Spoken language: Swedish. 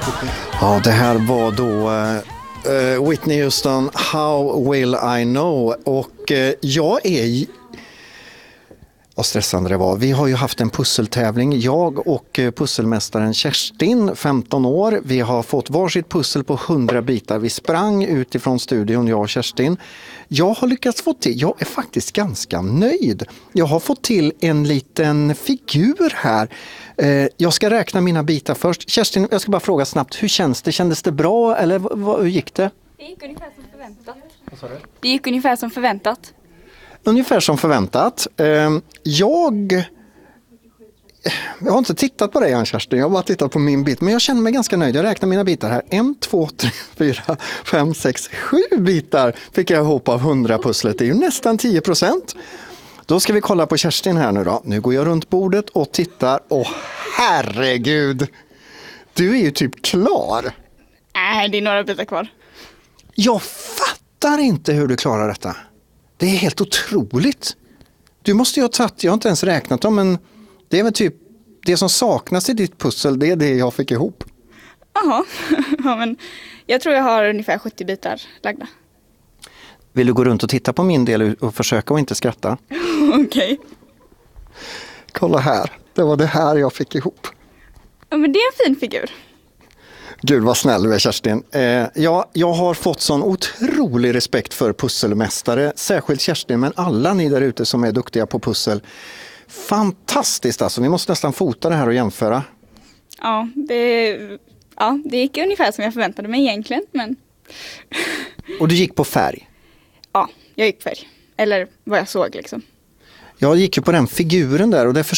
Ja, det här var då Whitney Houston, How Will I Know? Och jag är... Vad stressande det var. Vi har ju haft en pusseltävling, jag och pusselmästaren Kerstin, 15 år. Vi har fått varsitt pussel på 100 bitar. Vi sprang utifrån studion, jag och Kerstin. Jag har lyckats få till, jag är faktiskt ganska nöjd. Jag har fått till en liten figur här. Jag ska räkna mina bitar först. Kerstin, jag ska bara fråga snabbt, hur känns det? Kändes det bra eller hur gick det? Det gick ungefär som förväntat. Vad sa du? Det gick ungefär som förväntat. Ungefär som förväntat. Jag har inte tittat på dig än, Kerstin. Jag har bara tittat på min bit. Men jag känner mig ganska nöjd. Jag räknar mina bitar här. 1, 2, 3, 4, 5, 6, 7 bitar fick jag ihop av 100 pusslet. Det är ju nästan 10%. Då ska vi kolla på Kerstin här nu då. Nu går jag runt bordet och tittar. Åh, herregud! Du är ju typ klar. Nej, det är några bitar kvar. Jag fattar inte hur du klarar detta. Det är helt otroligt. Du måste ju ha tagit, jag har inte ens räknat dem, men det är väl typ det som saknas i ditt pussel, det är det jag fick ihop. Jaha, ja, men jag tror jag har ungefär 70 bitar lagda. Vill du gå runt och titta på min del och försöka att inte skratta? Okej. Kolla här, det var det här jag fick ihop. Ja, men det är en fin figur. Gud vad snäll du är, Kerstin. Jag har fått sån otrolig respekt för pusselmästare. Särskilt Kerstin, men alla ni där ute som är duktiga på pussel. Fantastiskt alltså. Vi måste nästan fota det här och jämföra. Ja, det gick ungefär som jag förväntade mig egentligen. Men... Och du gick på färg? Ja, jag gick färg. Eller vad jag såg liksom. Jag gick ju på den figuren där och det